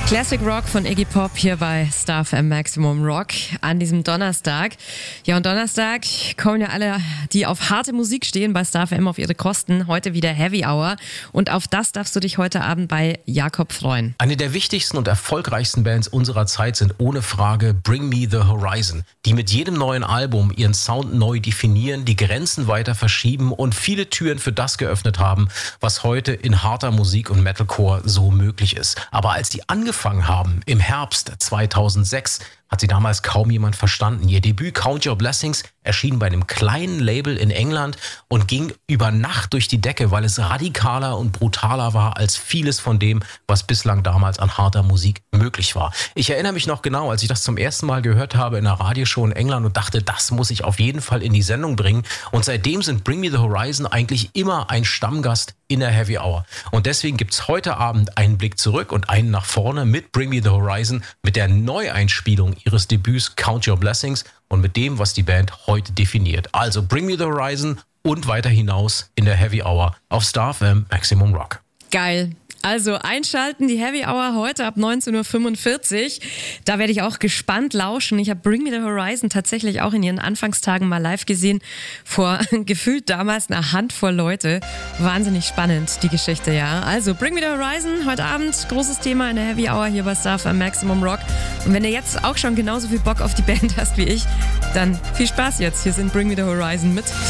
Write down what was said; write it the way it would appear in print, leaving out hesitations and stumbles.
Classic Rock von Iggy Pop hier bei Star FM Maximum Rock an diesem Donnerstag. Ja, und Donnerstag kommen ja alle, die auf harte Musik stehen, bei Star FM auf ihre Kosten. Heute wieder Heavy Hour. Und auf das darfst du dich heute Abend bei Jakob freuen. Eine der wichtigsten und erfolgreichsten Bands unserer Zeit sind ohne Frage Bring Me the Horizon, die mit jedem neuen Album ihren Sound neu definieren, die Grenzen weiter verschieben und viele Türen für das geöffnet haben, was heute in harter Musik und Metalcore so möglich ist. Aber als die angefangen haben im Herbst 2006, hat sie damals kaum jemand verstanden. Ihr Debüt Count Your Blessings erschien bei einem kleinen Label in England und ging über Nacht durch die Decke, weil es radikaler und brutaler war als vieles von dem, was bislang damals an harter Musik möglich war. Ich erinnere mich noch genau, als ich das zum ersten Mal gehört habe in einer Radioshow in England und dachte, das muss ich auf jeden Fall in die Sendung bringen. Und seitdem sind Bring Me the Horizon eigentlich immer ein Stammgast in der Heavy Hour. Und deswegen gibt's heute Abend einen Blick zurück und einen nach vorne mit Bring Me the Horizon, mit der Neueinspielung ihres Debüts Count Your Blessings und mit dem, was die Band heute definiert. Also Bring Me the Horizon und weiter hinaus in der Heavy Hour auf Star FM Maximum Rock. Geil. Also einschalten, die Heavy Hour heute ab 19.45 Uhr. Da werde ich auch gespannt lauschen. Ich habe Bring Me the Horizon tatsächlich auch in ihren Anfangstagen mal live gesehen. Vor gefühlt damals einer Handvoll Leute. Wahnsinnig spannend, die Geschichte, ja. Also Bring Me the Horizon, heute Abend großes Thema in der Heavy Hour hier bei Star FM Maximum Rock. Und wenn du jetzt auch schon genauso viel Bock auf die Band hast wie ich, dann viel Spaß jetzt. Hier sind Bring Me the Horizon mit